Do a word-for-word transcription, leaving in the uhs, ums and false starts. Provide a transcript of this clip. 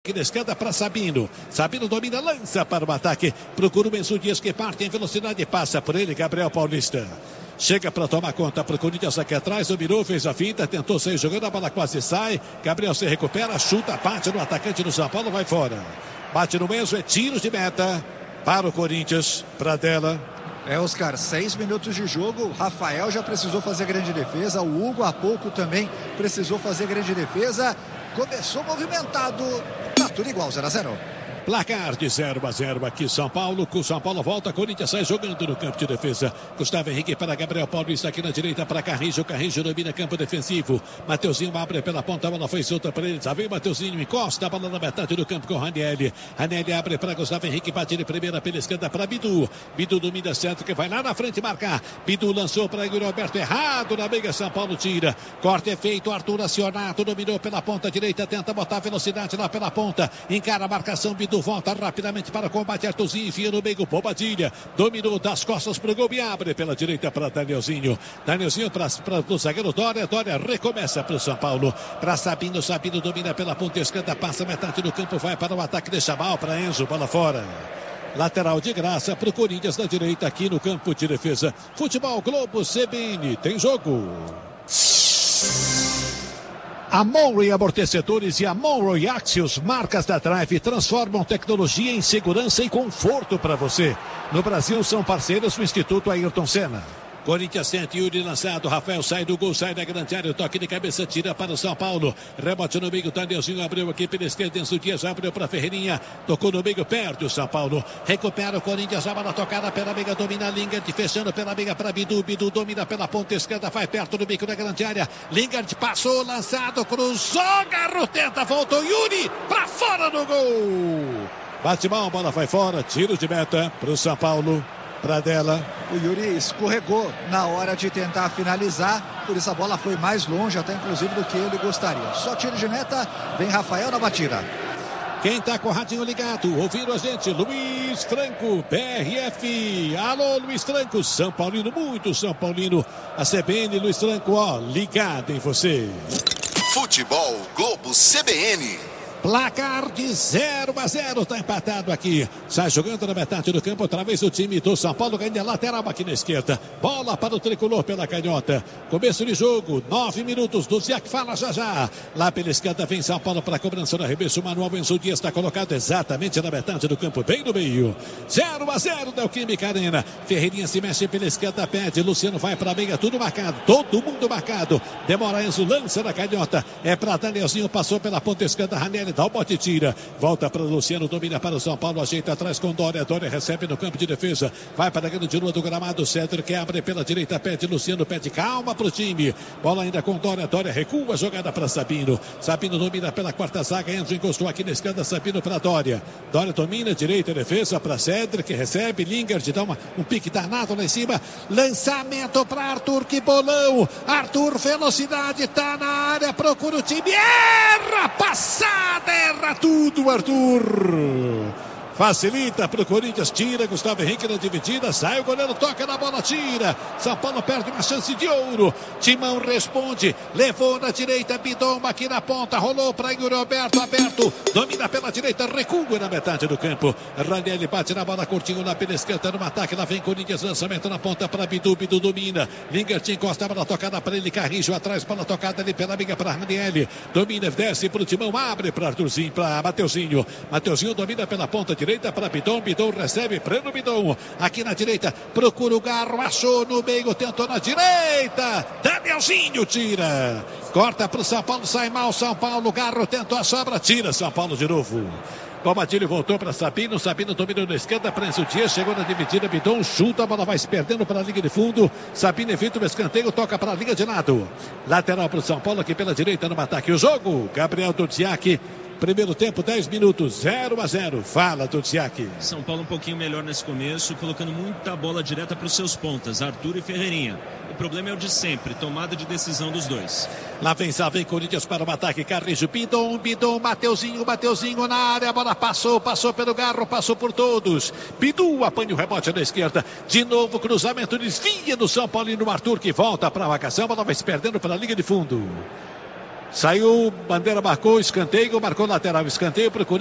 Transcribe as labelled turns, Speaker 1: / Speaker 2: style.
Speaker 1: Que escada para Sabino. Sabino domina, lança para o ataque. Procura o Enzo Dias que parte em velocidade. Passa por ele, Gabriel Paulista. Chega para tomar conta para o Corinthians aqui atrás. Dominou, fez a finta, tentou sair jogando. A bola quase sai. Gabriel se recupera, chuta, bate no atacante do São Paulo, vai fora. Bate no Enzo, é tiros de meta para o Corinthians. Pradella.
Speaker 2: É, Oscar, seis minutos de jogo. O Rafael já precisou fazer grande defesa. O Hugo há pouco também precisou fazer grande defesa. Começou movimentado. Tá tudo igual, zero a zero.
Speaker 1: Placar de zero a zero aqui São Paulo. Com São Paulo volta, Corinthians sai jogando no campo de defesa. Gustavo Henrique para Gabriel Paulista aqui na direita para Carrijo. Carrijo domina campo defensivo. Mateuzinho abre pela ponta, a bola foi solta para ele. Já veio Mateuzinho, encosta a bola na metade do campo com o Ranieri. Ranieri abre para Gustavo Henrique, bate de primeira pela esquerda para Bidu. Bidu domina certo que vai lá na frente marcar. Bidu lançou para Igor Alberto, errado na meia. São Paulo tira. Corte é feito, Arthur acionado, dominou pela ponta direita, tenta botar velocidade lá pela ponta. Encara a marcação, Bidu volta rapidamente para o combate. Arthurzinho enfia no meio, Bobadilha dominou das costas para o gol e abre pela direita para Danielzinho. Danielzinho para o zagueiro Dória. Dória recomeça para o São Paulo. Para Sabino, Sabino domina pela ponta esquerda, passa metade do campo, vai para o ataque, deixa mal para Enzo, bola fora. Lateral de graça para o Corinthians na direita aqui no campo de defesa. Futebol Globo C B N, tem jogo. A Monroe Amortecedores e a Monroe Axios, marcas da Drive, transformam tecnologia em segurança e conforto para você. No Brasil são parceiros do Instituto Ayrton Senna. Corinthians sente, Yuri lançado, Rafael sai do gol, sai da grande área, toque de cabeça, tira para o São Paulo, rebote no meio, Danielzinho abriu aqui pela esquerda, Enzo Dias abriu para Ferreirinha, tocou no meio, perde o São Paulo, recupera o Corinthians, a bola tocada pela amiga, domina Lingard, fechando pela amiga para Bidu, Bidu domina pela ponta esquerda, vai perto do bico da grande área, Lingard passou, lançado, cruzou, Garro tenta, voltou, Yuri, para fora do gol, bate mal, bola vai fora, tiro de meta para o São Paulo. Pradella.
Speaker 2: O Yuri escorregou na hora de tentar finalizar, por isso a bola foi mais longe, até inclusive do que ele gostaria. Só tiro de meta, vem Rafael na batida.
Speaker 1: Quem tá com o radinho ligado, ouvindo a gente, Luiz Franco, B R F. Alô, Luiz Franco, São Paulino, muito São Paulino. A C B N, Luiz Franco, ó, ligado em você.
Speaker 3: Futebol Globo C B N.
Speaker 1: Placar de zero a zero, tá empatado aqui. Sai jogando na metade do campo, outra vez o time do São Paulo ganha lateral aqui na esquerda. Bola para o tricolor pela canhota. Começo de jogo, nove minutos. do Ziac fala já já. Lá pela esquerda vem São Paulo para a cobrança no arremesso. Manuel Enzo Dias está colocado exatamente na metade do campo, bem no meio. zero a zero da Química Arena. Ferreirinha se mexe pela esquerda, pede. Luciano vai para a meia, tudo marcado. Todo mundo marcado. Demora Enzo, lança na canhota. É para Danielzinho, passou pela ponta esquerda. Ranieri dá o bote e tira. Volta para o Luciano, domina para o São Paulo, ajeita atrás com Dória. Dória recebe no campo de defesa. Vai para a grande rua do gramado. Cedro que abre pela direita, pede. Luciano pede calma para o time. Bola ainda com Dória. Dória recua, jogada para Sabino. Sabino domina pela quarta zaga. Enzo encostou aqui na esquerda. Sabino para Dória. Dória domina, direita, defesa para Cedro que recebe. Lingard dá uma, um pique danado lá em cima. Lançamento para Arthur, que bolão. Arthur, velocidade, tá na área, procura o time. Erra, passada. Erra tudo, Arthur. Facilita para o Corinthians, tira Gustavo Henrique na dividida, sai o goleiro, toca na bola, tira. São Paulo perde uma chance de ouro. Timão responde, levou na direita, Bidon aqui na ponta, rolou para Igor Alberto, aberto, domina pela direita, recua na metade do campo. Ranieri bate na bola, curtinho lá pela esquerda, no ataque, lá vem Corinthians, lançamento na ponta para Bidu, Bidu domina. Lingard encosta a bola tocada para ele, Carrijo atrás, bola tocada ali pela amiga para Ranieri, domina, desce para o Timão, abre para Arthurzinho, para Mateuzinho. Mateuzinho domina pela ponta direita. Direita para Bidon, Bidon recebe, prende o Bidon, aqui na direita, procura o Garro, achou no meio, tentou na direita, Danielzinho tira, corta para o São Paulo, sai mal São Paulo, Garro tentou a sobra, tira São Paulo de novo. Bomadilho voltou para Sabino, Sabino dominou na esquerda, prende o dia, chegou na dividida, Bidon chuta, a bola vai se perdendo para a linha de fundo, Sabino evita o escanteio, toca para a linha de lado, lateral para o São Paulo, aqui pela direita no ataque, o jogo, Gabriel Dudziak. Primeiro tempo, dez minutos, zero a zero. Fala, Dudziak.
Speaker 4: São Paulo um pouquinho melhor nesse começo, colocando muita bola direta para os seus pontas, Arthur e Ferreirinha. O problema é o de sempre, tomada de decisão dos dois.
Speaker 1: Lá vem, já vem Corinthians para o ataque, Carrijo, Bidon, Bidon, Mateuzinho, Mateuzinho na área, a bola passou, passou pelo Garro, passou por todos. Bidu apanha o rebote na esquerda, de novo cruzamento, desvia do São Paulo e no Arthur que volta para a marcação, a bola vai se perdendo pela linha de fundo. Saiu, bandeira marcou, escanteio, marcou lateral, escanteio para o Corinthians.